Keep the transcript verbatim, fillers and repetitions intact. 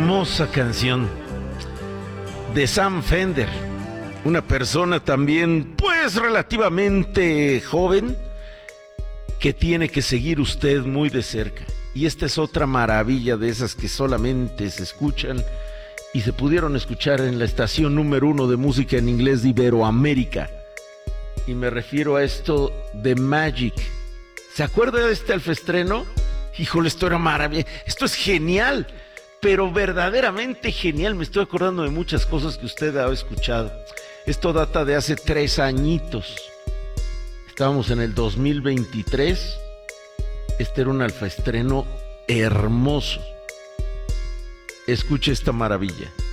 hermosa canción de Sam Fender, una persona también pues relativamente joven que tiene que seguir usted muy de cerca. Y esta es otra maravilla de esas que solamente se escuchan y se pudieron escuchar en la estación número uno de música en inglés de Iberoamérica. Y me refiero a esto de Magic. ¿Se acuerda de este alfaestreno? Híjole, esto era maravilloso. Esto es genial, pero verdaderamente genial. Me estoy acordando de muchas cosas que usted ha escuchado. Esto data de hace tres añitos. Estábamos en el dos mil veintitrés. Este era un alfaestreno hermoso. Escuche esta maravilla.